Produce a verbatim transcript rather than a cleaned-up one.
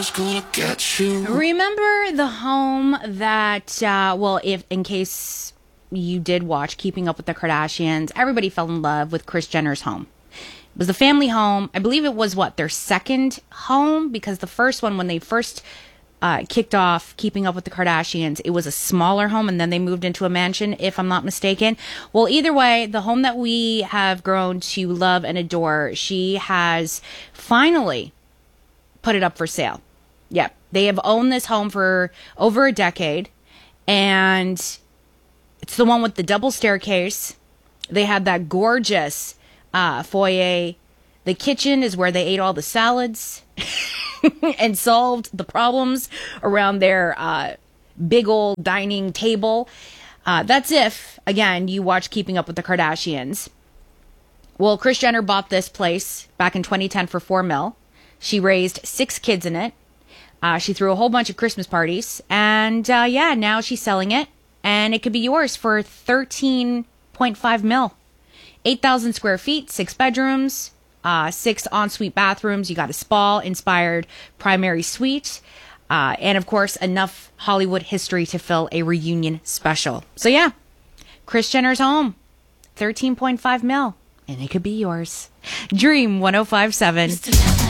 was gonna get you. Remember the home that, uh, well, if in case you did watch Keeping Up with the Kardashians, everybody fell in love with Kris Jenner's home. It was the family home. I believe it was, what, their second home? Because the first one, when they first uh, kicked off Keeping Up with the Kardashians, it was a smaller home, and then they moved into a mansion, if I'm not mistaken. Well, either way, the home that we have grown to love and adore, she has finally put it up for sale. Yep. They have owned this home for over a decade, and it's the one with the double staircase. They had that gorgeous uh, foyer. The kitchen is where they ate all the salads and solved the problems around their uh, big old dining table. Uh, that's if, again, you watch Keeping Up with the Kardashians. Well, Kris Jenner bought this place back in twenty ten for four mil. She raised six kids in it. Uh, she threw a whole bunch of Christmas parties. And uh, yeah, now she's selling it. And it could be yours for thirteen point five mil. eight thousand square feet, six bedrooms, uh, six ensuite bathrooms. You got a spa-inspired primary suite. Uh, and of course, enough Hollywood history to fill a reunion special. So yeah, Kris Jenner's home, thirteen point five mil. And it could be yours. Dream one oh five seven.